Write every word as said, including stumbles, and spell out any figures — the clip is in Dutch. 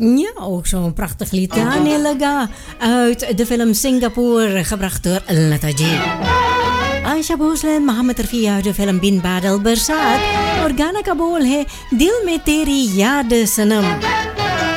Ja, ook zo'n prachtig lied. Gaane Laga uit de film Singapore, gebracht door Lata G. Aisha Bhosle en Mohammed Rafi uit de film Bin Badal Bersat. Organa Kabul hai dil mein teri yaad sanam.